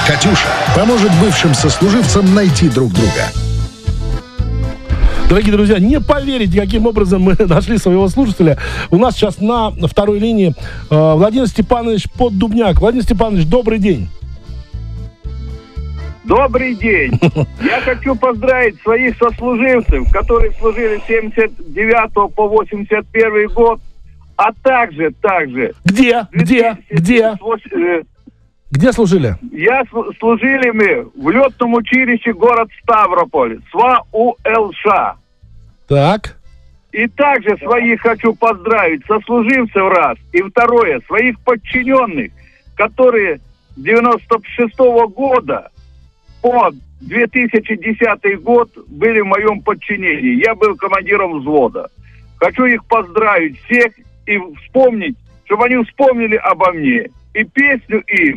«Катюша» поможет бывшим сослуживцам найти друг друга. Дорогие друзья, не поверите, каким образом мы нашли своего слушателя. У нас сейчас на второй линии Владимир Степанович Поддубняк. Владимир Степанович, добрый день. Добрый день. Я хочу поздравить своих сослуживцев, которые служили с 79 по 81 год, а также... Где служили? Служили мы в летном училище город Ставрополь, СВА УЛШ. Так. И также своих хочу поздравить, сослуживцев раз. И второе, своих подчиненных, которые с 96-го года по 2010 год были в моем подчинении. Я был командиром взвода. Хочу их поздравить всех и вспомнить, чтобы они вспомнили обо мне. И песню им